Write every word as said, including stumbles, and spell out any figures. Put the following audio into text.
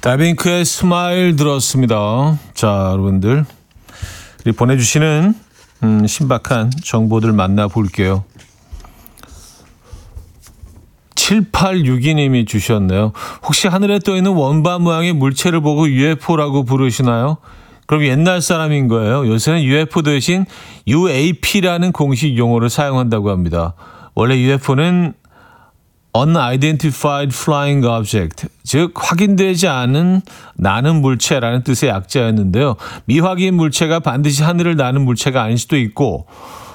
다빈크의 스마일 들었습니다. 자, 여러분들 우리 보내주시는 음, 신박한 정보들 만나볼게요. 칠팔육이 님이 주셨네요. 혹시 하늘에 떠있는 원반 모양의 물체를 보고 유에프오라고 부르시나요? 그럼 옛날 사람인 거예요. 요새는 유에프오 대신 유에이피라는 공식 용어를 사용한다고 합니다. 원래 유에프오는 Unidentified Flying Object, 즉 확인되지 않은 나는 물체라는 뜻의 약자였는데요. 미확인 물체가 반드시 하늘을 나는 물체가 아닐 수도 있고